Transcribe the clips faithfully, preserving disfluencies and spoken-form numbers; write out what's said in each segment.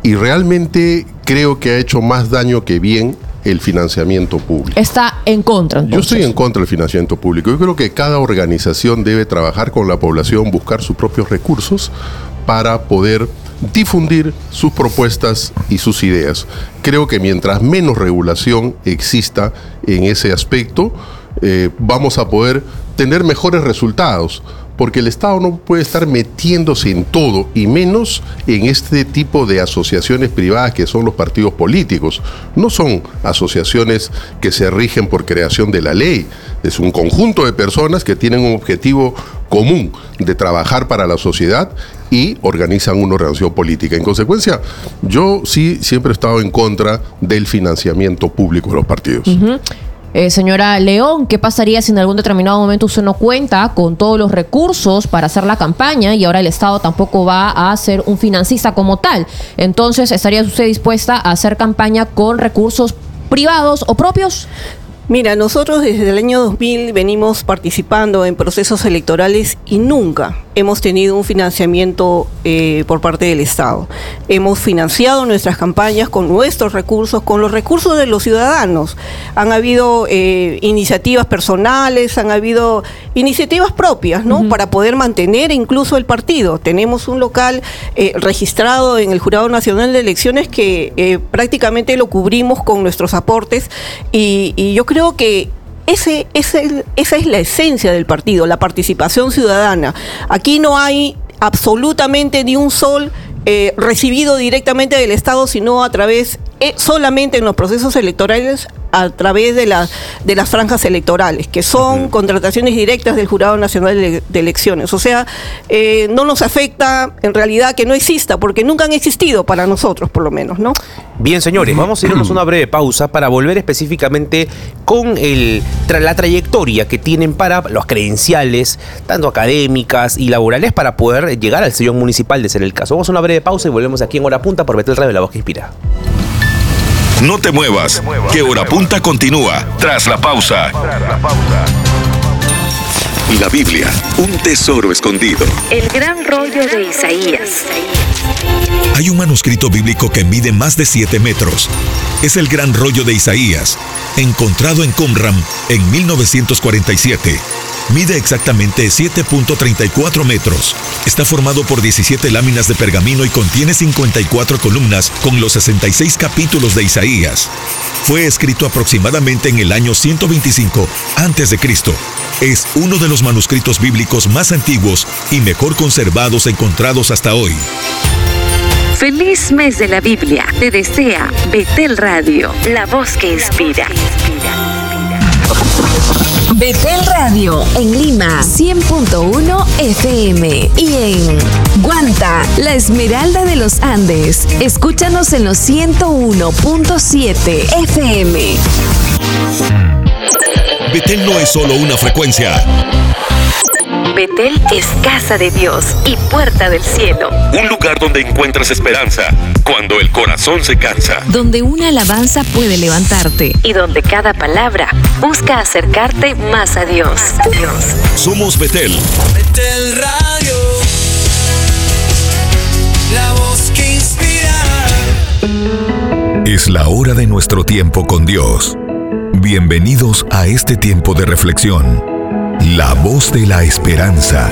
y realmente creo que ha hecho más daño que bien el financiamiento público. Está en contra, entonces. Yo estoy en contra del financiamiento público. Yo creo que cada organización debe trabajar con la población, buscar sus propios recursos para poder difundir sus propuestas y sus ideas. Creo que mientras menos regulación exista en ese aspecto, eh, vamos a poder tener mejores resultados, porque el Estado no puede estar metiéndose en todo, y menos en este tipo de asociaciones privadas que son los partidos políticos. No son asociaciones que se rigen por creación de la ley, es un conjunto de personas que tienen un objetivo común de trabajar para la sociedad y organizan una organización política. En consecuencia, yo sí siempre he estado en contra del financiamiento público de los partidos. Uh-huh. Eh, señora León, ¿qué pasaría si en algún determinado momento usted no cuenta con todos los recursos para hacer la campaña y ahora el Estado tampoco va a ser un financista como tal? Entonces, ¿estaría usted dispuesta a hacer campaña con recursos privados o propios? Mira, nosotros desde el año dos mil venimos participando en procesos electorales y nunca hemos tenido un financiamiento eh, por parte del Estado. Hemos financiado nuestras campañas con nuestros recursos, con los recursos de los ciudadanos. Han habido eh, iniciativas personales, han habido iniciativas propias, ¿no? Uh-huh. Para poder mantener incluso el partido. Tenemos un local eh, registrado en el Jurado Nacional de Elecciones que eh, prácticamente lo cubrimos con nuestros aportes y, y yo creo que Ese, ese, esa es la esencia del partido, la participación ciudadana. Aquí no hay absolutamente ni un sol eh, recibido directamente del Estado, sino a través, eh, solamente en los procesos electorales, a través de, la, de las franjas electorales, que son uh-huh. contrataciones directas del Jurado Nacional de, de Elecciones. O sea, eh, no nos afecta en realidad que no exista, porque nunca han existido para nosotros, por lo menos, ¿no? Bien, señores, vamos a irnos una breve pausa para volver específicamente con el, tra, la trayectoria que tienen para los credenciales, tanto académicas y laborales, para poder llegar al sillón municipal, de ser el caso. Vamos a una breve pausa y volvemos aquí en Hora Punta por Betel Radio, la voz que inspira. No te muevas, que Hora Punta continúa tras la pausa. La Biblia, un tesoro escondido. El gran rollo de Isaías. Hay un manuscrito bíblico que mide más de siete metros. Es el gran rollo de Isaías, encontrado en Qumran en mil novecientos cuarenta y siete. Mide exactamente siete punto treinta y cuatro metros. Está formado por diecisiete láminas de pergamino y contiene cincuenta y cuatro columnas con los sesenta y seis capítulos de Isaías. Fue escrito aproximadamente en el año ciento veinticinco antes de Cristo. Es uno de los manuscritos bíblicos más antiguos y mejor conservados encontrados hasta hoy. Feliz mes de la Biblia. Te desea Betel Radio, la voz que inspira. Betel Radio en Lima cien punto uno F M y en Guanta, la Esmeralda de los Andes. Escúchanos en los ciento uno punto siete F M. Betel no es solo una frecuencia. Betel es casa de Dios y puerta del cielo. Un lugar donde encuentras esperanza cuando el corazón se cansa. Donde una alabanza puede levantarte. Y donde cada palabra busca acercarte más a Dios. Dios. Somos Betel. Betel Radio, la voz que inspira. Es la hora de nuestro tiempo con Dios. Bienvenidos a este tiempo de reflexión. La voz de la esperanza.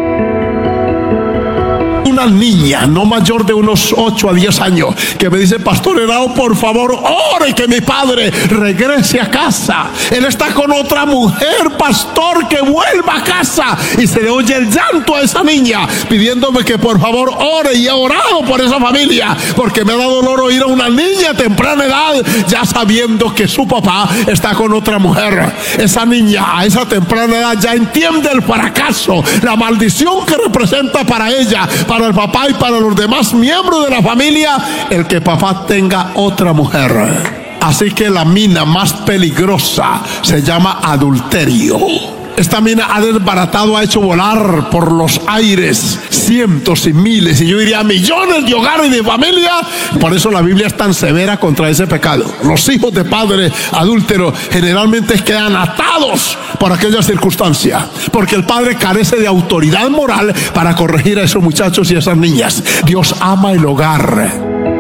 Una niña no mayor de unos ocho a diez años que me dice: Pastor Henao, por favor, ore que mi padre regrese a casa. Él está con otra mujer, pastor, que vuelva a casa. Y se le oye el llanto a esa niña pidiéndome que por favor ore, y he orado por esa familia, porque me ha dado dolor oír a una niña a temprana edad ya sabiendo que su papá está con otra mujer. Esa niña a esa temprana edad ya entiende el fracaso, la maldición que representa para ella, para el papá y para los demás miembros de la familia, el que papá tenga otra mujer. Así que la mina más peligrosa se llama adulterio. Esta mina ha desbaratado, ha hecho volar por los aires cientos y miles, y yo diría millones de hogares y de familias. Por eso la Biblia es tan severa contra ese pecado. Los hijos de padres adúlteros generalmente quedan atados por aquella circunstancia, porque el padre carece de autoridad moral para corregir a esos muchachos y a esas niñas. Dios ama el hogar.